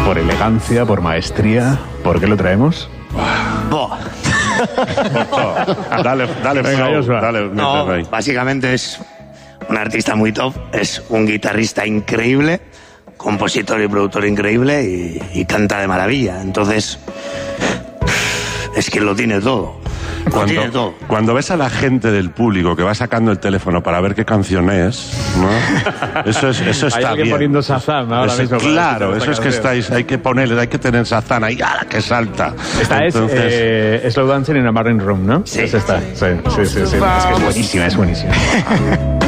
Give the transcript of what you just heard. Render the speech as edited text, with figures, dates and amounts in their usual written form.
por elegancia, por maestría. ¿Por qué lo traemos? Dale, Venga, flow, Joshua. dale, No, métete ahí. básicamente es un artista muy top, es un guitarrista increíble, compositor y productor increíble y canta de maravilla. Entonces, es que lo tiene todo. Lo tiene todo. Cuando ves a la gente del público que va sacando el teléfono para ver qué canción es, ¿no? Eso está Hay alguien bien. poniendo Shazam ahora Eso- mismo para claro, escuchar eso esta es que canción. hay que ponerle, hay que tener Shazam ahí, ¡ala, que salta! Esta es Slow Dancing in a Marine Room, ¿no? Sí. Es esta. Sí. Es que es buenísima, es buenísima.